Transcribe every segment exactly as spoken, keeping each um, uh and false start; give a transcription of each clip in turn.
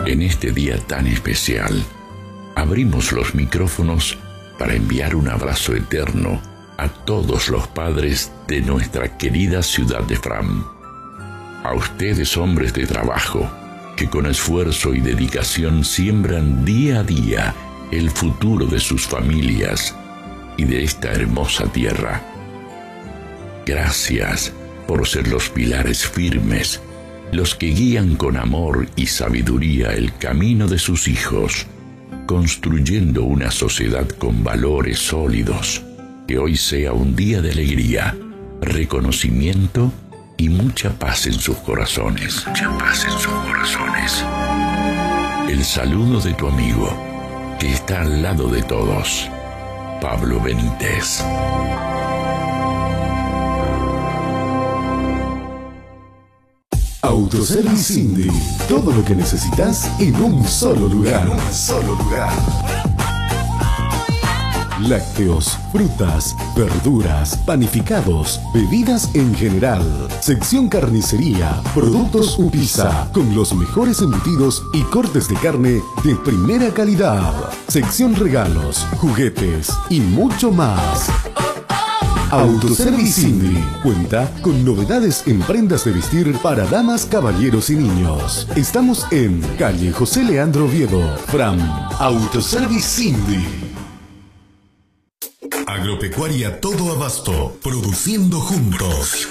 En este día tan especial, abrimos los micrófonos para enviar un abrazo eterno a todos los padres de nuestra querida ciudad de Fram. A ustedes, hombres de trabajo, que con esfuerzo y dedicación siembran día a día el futuro de sus familias y de esta hermosa tierra. Gracias por ser los pilares firmes, los que guían con amor y sabiduría el camino de sus hijos, construyendo una sociedad con valores sólidos. Que hoy sea un día de alegría, reconocimiento y mucha paz en sus corazones. Mucha paz en sus corazones. El saludo de tu amigo, que está al lado de todos, Pablo Benítez. Autoservice Indy. Todo lo que necesitas en un solo lugar. En un solo lugar. Lácteos, frutas, verduras, panificados, bebidas en general. Sección carnicería, productos Upisa, con los mejores embutidos y cortes de carne de primera calidad. Sección regalos, juguetes y mucho más. Autoservice Indy cuenta con novedades en prendas de vestir para damas, caballeros y niños. Estamos en calle José Leandro Oviedo, Fram. Autoservice Indy. Agropecuaria Todo Abasto, produciendo juntos.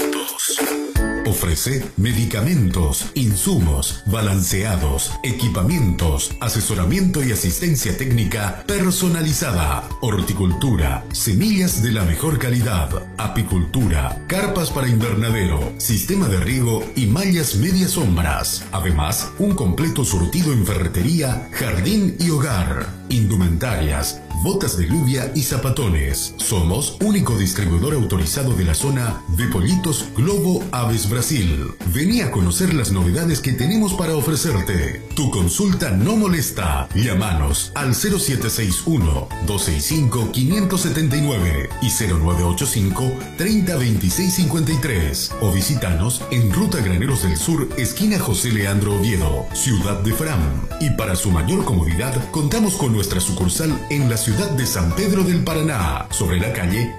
Ofrece medicamentos, insumos, balanceados, equipamientos, asesoramiento y asistencia técnica personalizada, horticultura, semillas de la mejor calidad, apicultura, carpas para invernadero, sistema de riego y mallas medias sombras. Además, un completo surtido en ferretería, jardín y hogar, indumentarias, botas de lluvia y zapatones. Somos único distribuidor autorizado de la zona de pollitos Globo Aves Brasil. Vení a conocer las novedades que tenemos para ofrecerte. Tu consulta no molesta. Llámanos al cero siete seis uno, dos seis cinco, cinco siete nueve y cero nueve ocho cinco, tres cero dos seis cinco tres o visítanos en Ruta Graneros del Sur, esquina José Leandro Oviedo, ciudad de Fram. Y para su mayor comodidad, contamos con nuestra sucursal en la ciudad de San Pedro del Paraná, sobre la calle